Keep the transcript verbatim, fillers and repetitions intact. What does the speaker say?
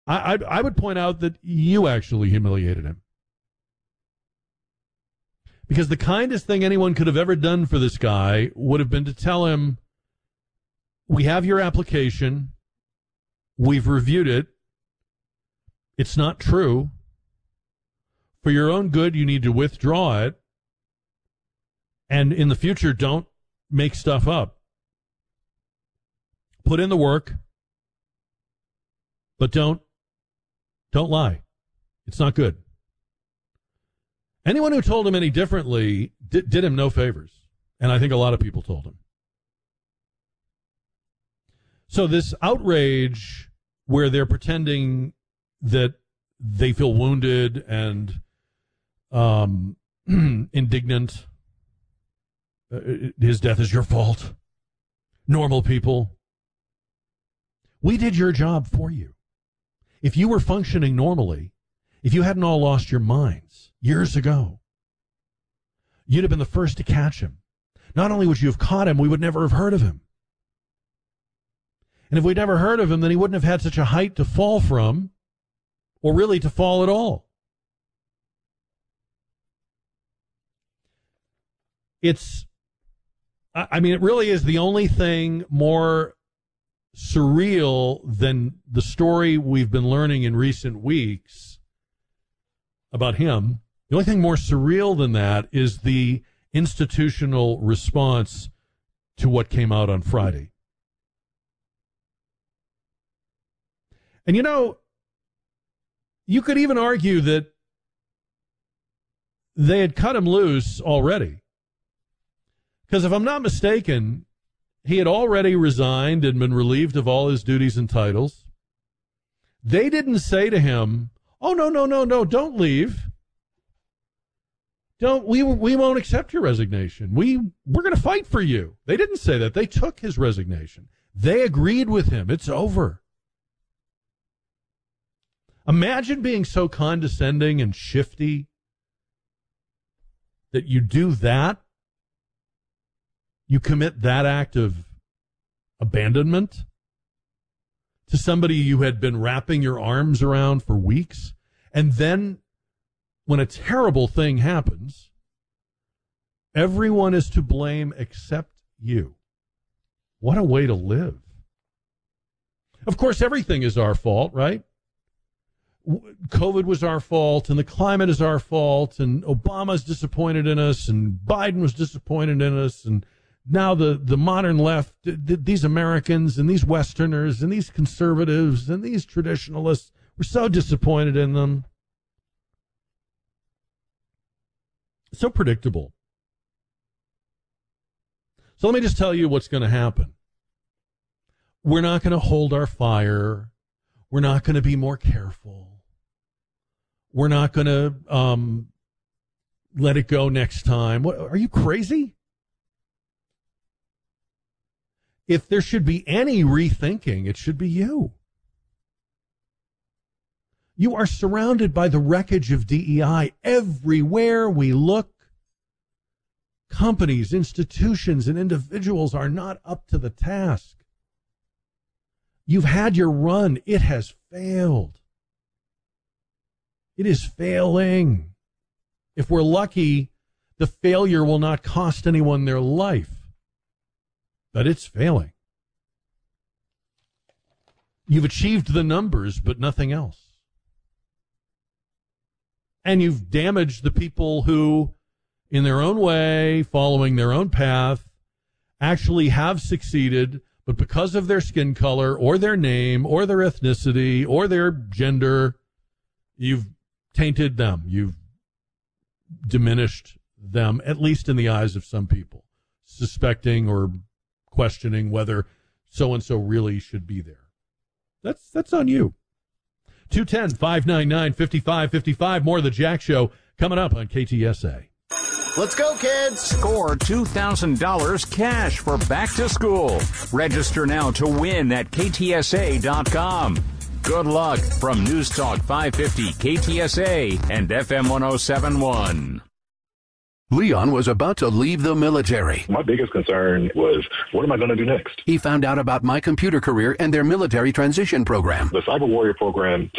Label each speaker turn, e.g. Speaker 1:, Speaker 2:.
Speaker 1: I, I, I would point out that you actually humiliated him. Because the kindest thing anyone could have ever done for this guy would have been to tell him, we have your application, we've reviewed it, it's not true. For your own good, you need to withdraw it, and in the future, don't make stuff up. Put in the work, but don't don't lie. It's not good. Anyone who told him any differently did, did him no favors, and I think a lot of people told him. So this outrage where they're pretending that they feel wounded and um, indignant, uh, his death is your fault, normal people. We did your job for you. If you were functioning normally, if you hadn't all lost your minds years ago, you'd have been the first to catch him. Not only would you have caught him, we would never have heard of him. And if we'd never heard of him, then he wouldn't have had such a height to fall from, or really to fall at all. It's, I mean, it really is the only thing more surreal than the story we've been learning in recent weeks about him. The only thing more surreal than that is the institutional response to what came out on Friday. And you know, you could even argue that they had cut him loose already. Because if I'm not mistaken, he had already resigned and been relieved of all his duties and titles. They didn't say to him, oh, no, no, no, no, don't leave. Don't, we, we won't accept your resignation. We, we're going to fight for you. They didn't say that. They took his resignation. They agreed with him. It's over. Imagine being so condescending and shifty that you do that. You commit that act of abandonment to somebody you had been wrapping your arms around for weeks. And then when a terrible thing happens, everyone is to blame except you. What a way to live. Of course, everything is our fault, right? COVID was our fault, and the climate is our fault, and Obama's disappointed in us, and Biden was disappointed in us, and now the, the modern left, these Americans and these Westerners and these conservatives and these traditionalists, we're so disappointed in them. So predictable. So let me just tell you what's going to happen. We're not going to hold our fire. We're not going to be more careful. We're not going to um, let it go next time. What, are you crazy? If there should be any rethinking, it should be you. You are surrounded by the wreckage of D E I everywhere we look. Companies, institutions, and individuals are not up to the task. You've had your run. It has failed. It is failing. If we're lucky, the failure will not cost anyone their life. But it's failing. You've achieved the numbers, but nothing else. And you've damaged the people who, in their own way, following their own path, actually have succeeded, but because of their skin color or their name or their ethnicity or their gender, you've tainted them. You've diminished them, at least in the eyes of some people, suspecting or questioning whether so-and-so really should be there. That's that's on you. two one zero, five nine nine, five five five five. More of the Jack Show coming up on K T S A.
Speaker 2: Let's go, kids!
Speaker 3: Score two thousand dollars cash for back to school. Register now to win at K T S A dot com. Good luck from News Talk five fifty K T S A and F M one oh seven point one.
Speaker 4: Leon was about to leave the military.
Speaker 5: My biggest concern was, what am I going to do next?
Speaker 4: He found out about My Computer Career and their military transition program.
Speaker 5: The Cyber Warrior program